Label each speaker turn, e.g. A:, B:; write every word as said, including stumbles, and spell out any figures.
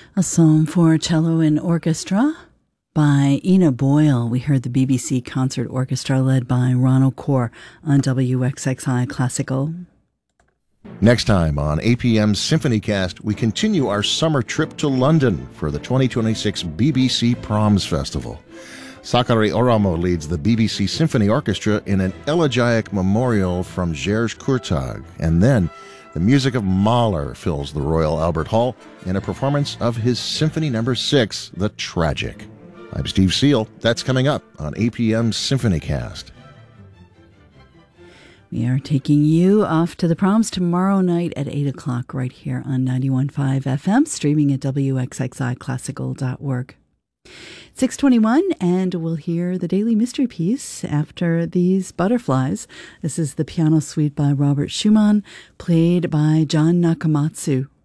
A: A Psalm for Cello and Orchestra by Ina Boyle. We heard the B B C Concert Orchestra led by Ronald Corr on W X X I Classical.
B: Next time on A P M's SymphonyCast, we continue our summer trip to London for the twenty twenty-six B B C Proms Festival. Sakari Oramo leads the B B C Symphony Orchestra in an elegiac memorial from Georges Courtag, and then the music of Mahler fills the Royal Albert Hall in a performance of his Symphony Number Six, The Tragic. I'm Steve Seal. That's coming up on A P M's SymphonyCast.
A: We are taking you off to the proms tomorrow night at eight o'clock right here on ninety-one point five F M, streaming at W X X I classical dot org. six twenty-one, and we'll hear the Daily Mystery Piece after these butterflies. This is the piano suite by Robert Schumann, played by John Nakamatsu.